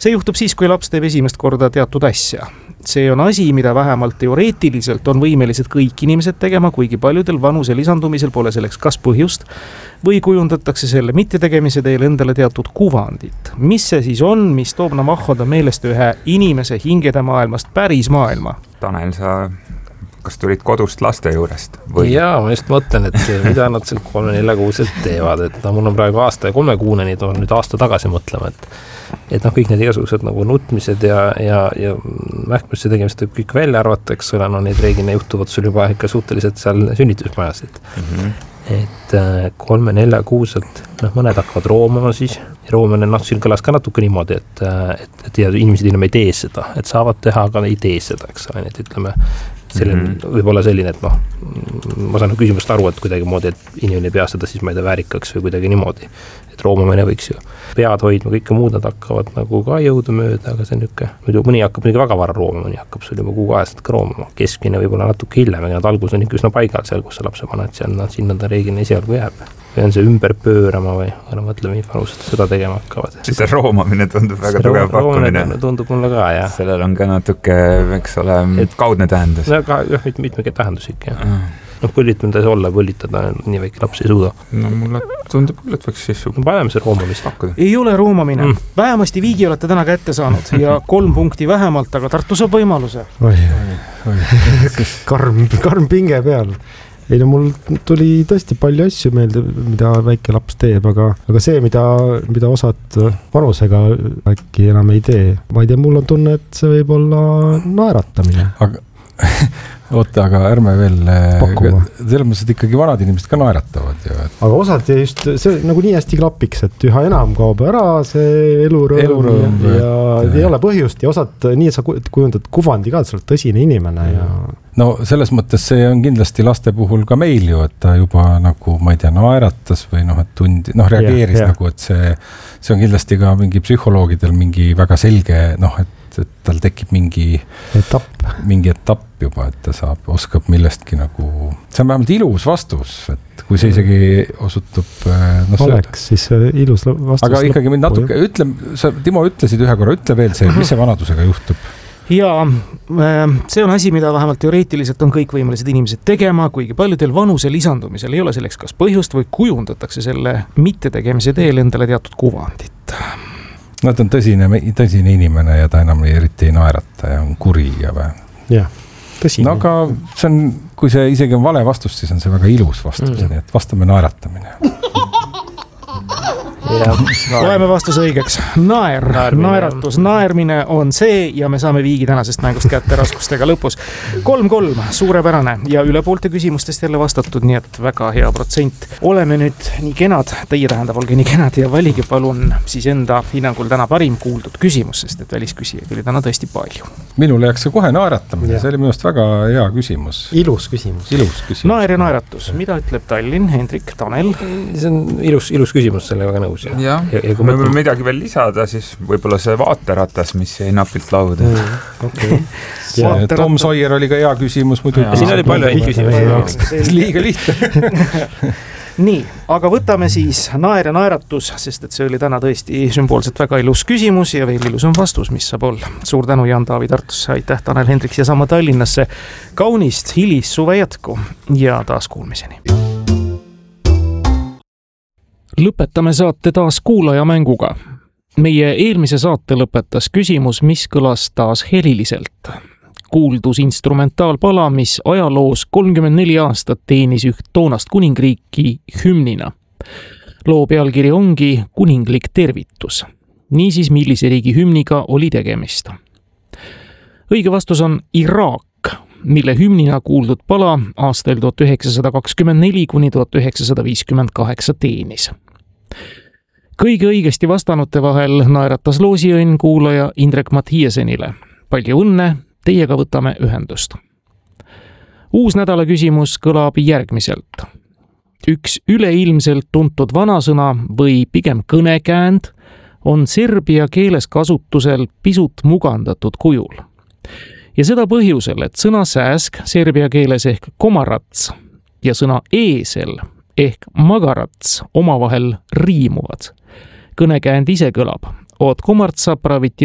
See juhtub siis, kui laps teeb esimest korda teatud asja. See on asi, mida vähemalt teoreetiliselt on võimelised kõik inimesed tegema, kuigi paljudel vanuse lisandumisel pole selleks kas põhjust või kujundatakse selle mittetegemise teel endale teatud kuvandit. Mis see siis on, mis toob Navahoda meelest ühe inimese hingede maailmast päris maailma? Tanel, kas tulid kodust laste juurest? Jaa, ma just mõtlen, et mida nad seal 3-4 kuuselt teevad, et mul on praegu aasta ja 3 kuune, nii tuleb nüüd aasta tagasi mõtlema, et kõik need igasugused nagu nutmised ja mähkmusse tegemist võib kõik välja arvata, eks ole, need reegina juhtuvad sul juba ikka suhteliselt seal sünnitusmajas, et 3-4 kuuselt, mõned hakkavad roomama siis, roomane siin kõlas ka natuke niimoodi, et inimesed enam ei tee seda, et saavad teha, aga ei tee seda, eks ole, et ütleme, võib-olla selline, et ma saan küsimust aru, et kuidagi moodi, et inimene ei pea seda siis ma ei tea väärikaks või kuidagi niimoodi, et roomamine võiks ju pead hoidma, kõike muud nad hakkavad nagu ka jõudu mööda, aga see on niisugune, mõni hakkab muidugi väga vara roomama, mõni hakkab sul juba kuu ajast ka roomama, keskmine võib-olla natuke hiljem, aga nad algus on ikka üsna paigal seal, kus sa lapse paned, sinna ta reegina esialgu jääb. Või on see ümber pöörama või mõtleme vanused seda tegema hakkavad. See roomamine tundub väga tugev pakkumine. Tundub mulle ka, jah. Sellel on ka natuke, eks ole, kaudne tähendus. Mitme tähendus ikka, jah. Põlitades olla, põlitada, nii väike laps ei suuda. No mulle tundub küll, et võiks siis paneme see roomamist pakkuda. Ei ole roomamine. Vähemasti viigi olete täna kätte saanud ja 3 punkti vähemalt, aga Tartu saab võimaluse. Karm pinge peal. Ei no mul tuli tõesti palju asju meelde, mida väike laps teeb, aga see, mida osad vanusega äkki enam ei tee. Ma ei tea, mul on tunne, et see võib olla naeratamine. Oota, aga ärme veel selles mõttes, et ikkagi vanad inimesed ka naeratavad. Aga osad just, see nagu nii hästi klapiks, et üha enam kaob ära see elurõõm ja ei ole põhjust ja osad nii, et sa kujundad kuvandi ka, et sa oled tõsine inimene ja... No selles mõttes see on kindlasti laste puhul ka meil ju, et ta juba nagu, ma ei tea, naeratas või et reageeris nagu, et see on kindlasti ka mingi psühholoogidel mingi väga selge, et tal tekib mingi etapp juba, et ta oskab millestki nagu, see on vähemalt ilus vastus, et kui see isegi osutub oleks siis ilus vastus. Aga ikkagi mind natuke, Timo ütlesid ühe korra, ütle veel see, mis see vanadusega juhtub? Ja see on asi, mida vähemalt teoreetiliselt on kõik võimelised inimesed tegema, kuigi paljudel vanuse lisandumisel ei ole selleks kas põhjust või kujundatakse selle mittetegemise teel endale teatud kuvandit. No ta on tõsine inimene ja ta enam eriti ei naerata ja on kuri ja või. Jah, tõsine. No aga see on, kui see isegi on vale vastus, siis on see väga ilus vastus, nii et vastame naeratamine. Loeme vastuse õigeks. Naeratus, naermine on see ja me saame viigi tänasest mängust kätte raskustega lõpus. 3-3, suurepärane ja üle poolte küsimustest jälle vastatud, nii et väga hea protsent. Oleme nüüd nii kenad, teie tähendab, olge nii kenad ja valige palun siis enda hinnangul täna parim kuuldud küsimus, sest et välisküsijaid oli täna tõesti palju. Minule jääks see kohe naeratamine, see oli minust väga hea küsimus. Ilus küsimus. Naer ja naeratus, mida ütleb Tallinn, Hendrik, Tanel? See on ilus küsimus, selle väga nõus. Ja kui me võime midagi veel lisada, siis võib-olla see vaateratas, mis jäi napilt lauda. Tom Sawyer oli ka hea küsimus muidu. Siin oli palju häid küsimusi. Liiga lihtne. Nii, aga võtame siis naer ja naeratus, sest et see oli täna tõesti sümboolselt väga ilus küsimus ja veel ilus on vastus, mis saab olla. Suur tänu Jan Taavi Tartusse, aitäh Tanel Hendriks ja sama Tallinnasse. Kaunist hilis suve jätku ja taas kuulmiseni. Lõpetame saate taas kuulajamänguga. Meie eelmise saate lõpetas küsimus, mis kõlas taas heliliselt. Kuuldus instrumentaalpala, mis ajaloos 34 aastat teenis üht toonast kuningriiki hümnina. Loo pealkiri ongi Kuninglik tervitus. Niisiis, millise riigi hümniga oli tegemist? Õige vastus on Iraak, mille hümnina kuuldud pala aastail 1924 kuni 1958 teenis. Kõige õigesti vastanute vahel naeratas loosiõnn kuulaja Indrek Mathiasenile. Palju õnne, teiega võtame ühendust. Uus nädala küsimus kõlab järgmiselt. Üks üleilmselt tuntud vanasõna või pigem kõnekäänd on serbia keeles kasutusel pisut mugandatud kujul. Ja seda põhjusel, et sõna sääsk serbia keeles ehk komarats ja sõna eesel ehk magarats omavahel riimuvad. Kõnekäänd ise kõlab. Od komartsa praviti